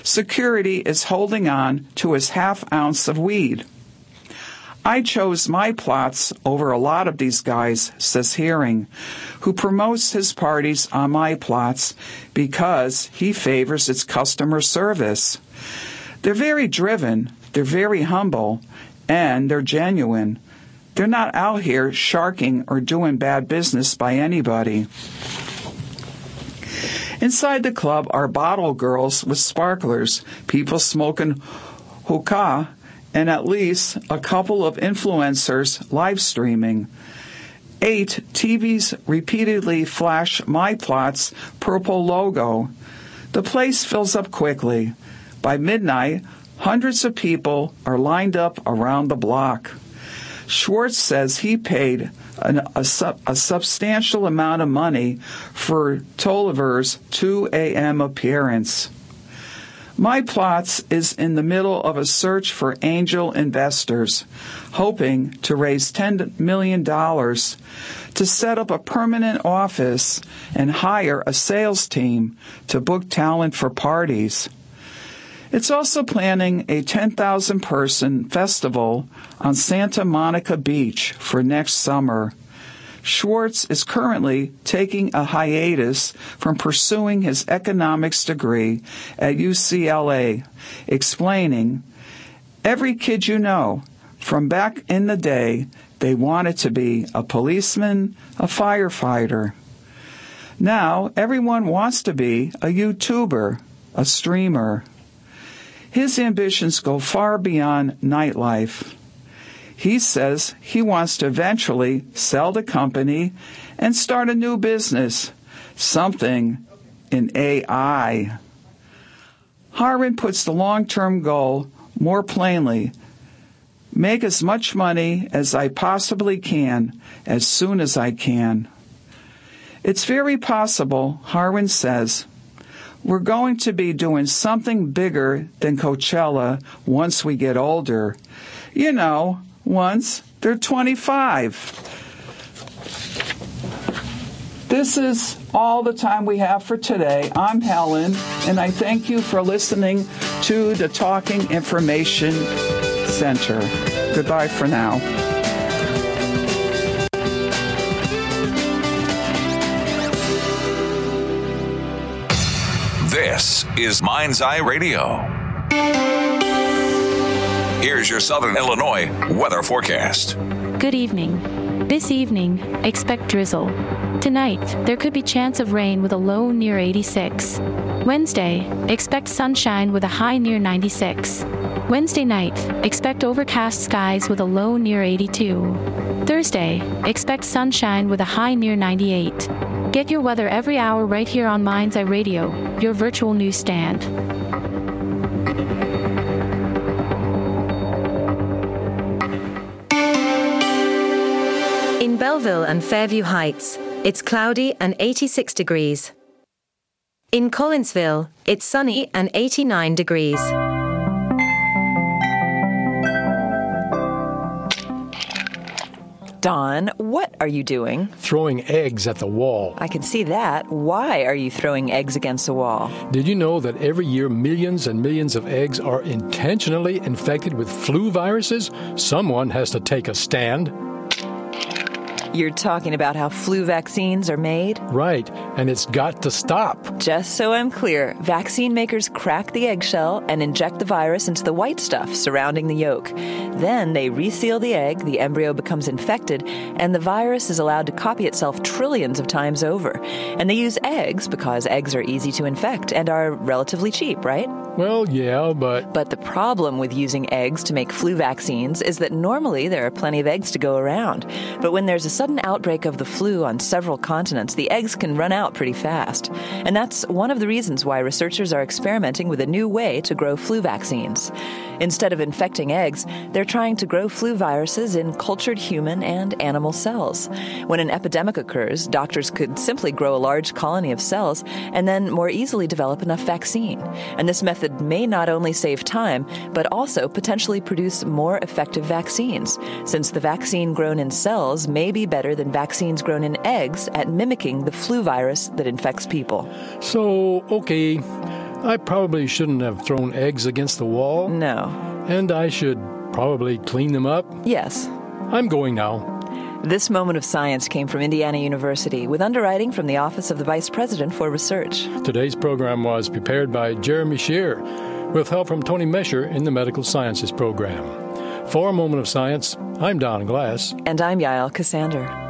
Security is holding on to his half ounce of weed. I chose my plots over a lot of these guys, says Hearing, who promotes his parties on my plots because he favors its customer service. They're very driven, they're very humble, and they're genuine. They're not out here sharking or doing bad business by anybody. Inside the club are bottle girls with sparklers, people smoking hookah, and at least a couple of influencers live streaming. 8 TVs repeatedly flash my plot's purple logo. The place fills up quickly. By midnight, hundreds of people are lined up around the block. Schwartz says he paid a substantial amount of money for Tolliver's 2 a.m. appearance. My Plots is in the middle of a search for angel investors, hoping to raise $10 million to set up a permanent office and hire a sales team to book talent for parties. It's also planning a 10,000-person festival on Santa Monica Beach for next summer. Schwartz is currently taking a hiatus from pursuing his economics degree at UCLA, explaining, "Every kid you know, from back in the day, they wanted to be a policeman, a firefighter. Now everyone wants to be a YouTuber, a streamer." His ambitions go far beyond nightlife. He says he wants to eventually sell the company and start a new business, something in AI. Harwin puts the long-term goal more plainly: make as much money as I possibly can as soon as I can. It's very possible, Harwin says, we're going to be doing something bigger than Coachella once we get older. You know, once they're 25. This is all the time we have for today. I'm Helen, and I thank you for listening to the Talking Information Center. Goodbye for now. This is Mind's Eye Radio. Here's your Southern Illinois weather forecast. Good evening. This evening, expect drizzle. Tonight, there could be chance of rain with a low near 86. Wednesday, expect sunshine with a high near 96. Wednesday night, expect overcast skies with a low near 82. Thursday, expect sunshine with a high near 98. Get your weather every hour right here on Mind's Eye Radio, your virtual newsstand. In Belleville and Fairview Heights, it's cloudy and 86 degrees. In Collinsville, it's sunny and 89 degrees. Don, what are you doing? Throwing eggs at the wall. I can see that. Why are you throwing eggs against the wall? Did you know that every year millions and millions of eggs are intentionally infected with flu viruses? Someone has to take a stand. You're talking about how flu vaccines are made? Right, and it's got to stop. Just so I'm clear, vaccine makers crack the eggshell and inject the virus into the white stuff surrounding the yolk. Then they reseal the egg, the embryo becomes infected, and the virus is allowed to copy itself trillions of times over. And they use eggs because eggs are easy to infect and are relatively cheap, right? Well, yeah, but... But the problem with using eggs to make flu vaccines is that normally there are plenty of eggs to go around. But when there's a sudden outbreak of the flu on several continents, the eggs can run out pretty fast. And that's one of the reasons why researchers are experimenting with a new way to grow flu vaccines. Instead of infecting eggs, they're trying to grow flu viruses in cultured human and animal cells. When an epidemic occurs, doctors could simply grow a large colony of cells and then more easily develop enough vaccine. And this method may not only save time, but also potentially produce more effective vaccines, since the vaccine grown in cells may be better than vaccines grown in eggs at mimicking the flu virus that infects people. So, okay, I probably shouldn't have thrown eggs against the wall. No. And I should probably clean them up. Yes. I'm going now. This moment of science came from Indiana University with underwriting from the Office of the Vice President for Research. Today's program was prepared by Jeremy Shear with help from Tony Mesher in the Medical Sciences program. For A Moment of Science, I'm Don Glass. And I'm Yael Cassander.